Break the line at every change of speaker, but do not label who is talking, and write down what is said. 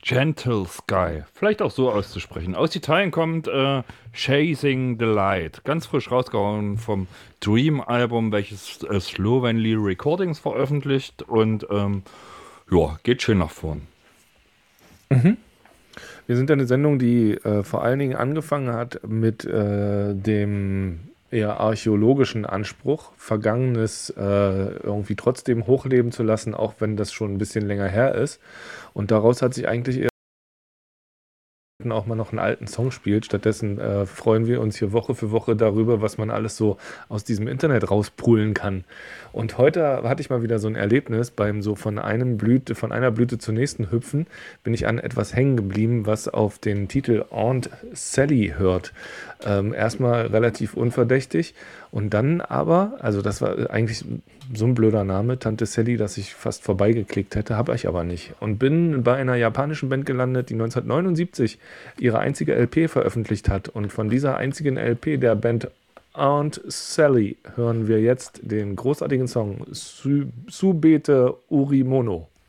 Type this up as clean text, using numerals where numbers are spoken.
Gentle Sky, vielleicht auch so auszusprechen. Aus Italien kommt Chasing the Light, ganz frisch rausgehauen vom Dream-Album, welches Slovenly Recordings veröffentlicht und ja, geht schön nach vorn.
Mhm. Wir sind eine Sendung, die vor allen Dingen angefangen hat mit dem eher archäologischen Anspruch, Vergangenes irgendwie trotzdem hochleben zu lassen, auch wenn das schon ein bisschen länger her ist. Und daraus hat sich eigentlich eher auch mal noch einen alten Song spielt. Stattdessen freuen wir uns hier Woche für Woche darüber, was man alles so aus diesem Internet rauspulen kann. Und heute hatte ich mal wieder so ein Erlebnis beim so von einer Blüte zur nächsten hüpfen, bin ich an etwas hängen geblieben, was auf den Titel Aunt Sally hört. Erstmal relativ unverdächtig und dann aber, also das war eigentlich so ein blöder Name, Tante Sally, dass ich fast vorbeigeklickt hätte, habe ich aber nicht. Und bin bei einer japanischen Band gelandet, die 1979 ihre einzige LP veröffentlicht hat. Und von dieser einzigen LP der Band Aunt Sally hören wir jetzt den großartigen Song Subete Urimono.